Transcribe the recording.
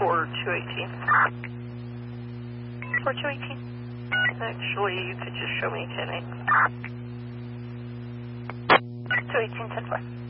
for 218. For 218. Actually, you could just show me 10-8. 218, 10-4.